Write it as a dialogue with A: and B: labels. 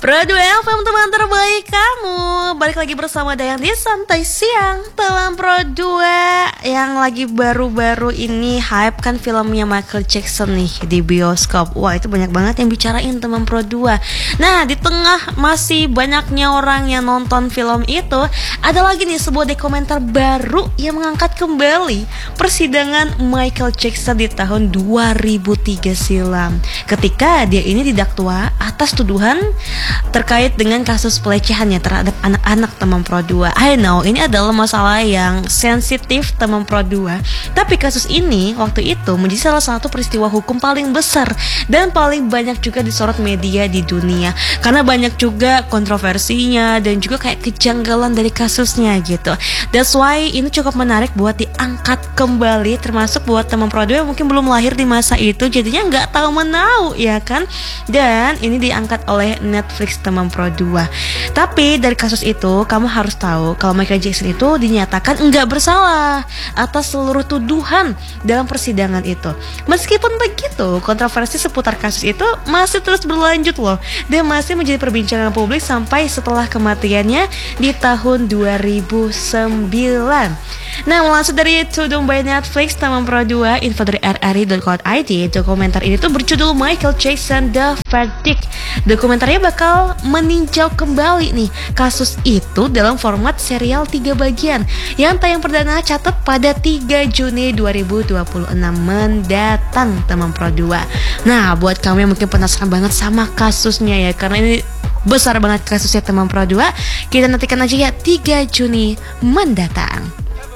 A: Pro 2 FM teman terbaik kamu. Balik lagi bersama Dayang di Santai Siang. Teman Pro 2 yang lagi baru-baru ini hype kan filmnya Michael Jackson nih di bioskop. Wah, itu banyak banget yang bicarain teman Pro 2. Nah, di tengah masih banyaknya orang yang nonton film itu, ada lagi nih sebuah dokumenter baru yang mengangkat kembali persidangan Michael Jackson di tahun 2003 silam. Ketika dia ini didakwa atas tuduhan terkait dengan kasus pelecehannya terhadap anak-anak teman Pro 2. I know ini adalah masalah yang sensitif teman Pro 2, tapi kasus ini waktu itu menjadi salah satu peristiwa hukum paling besar dan paling banyak juga disorot media di dunia karena banyak juga kontroversinya dan juga kayak kejanggalan dari kasusnya gitu. That's why ini cukup menarik buat diangkat kembali, termasuk buat teman Pro 2 yang mungkin belum lahir di masa itu, jadinya nggak tahu menau ya kan. Dan ini diangkat oleh Netflix teman Pro 2. Tapi dari kasus itu kamu harus tahu kalau Michael Jackson itu dinyatakan nggak bersalah atas seluruh tuduhan dalam persidangan itu. Meskipun begitu, kontroversi seputar kasus itu masih terus berlanjut loh, dan masih menjadi perbincangan publik sampai setelah kematiannya di tahun 2009. Nah, langsung dari Tudung by Netflix teman Pro 2, info dari rri.co.id. Dokumenter ini tuh berjudul Michael Jackson The Verdict. Dokumenternya bakal meninjau kembali nih kasus itu dalam format serial 3 bagian yang tayang perdana catat pada 3 Juni 2026 mendatang teman Pro 2. Nah, buat kamu yang mungkin penasaran banget sama kasusnya ya, karena ini besar banget kasusnya teman Pro 2, kita nantikan aja ya 3 Juni mendatang.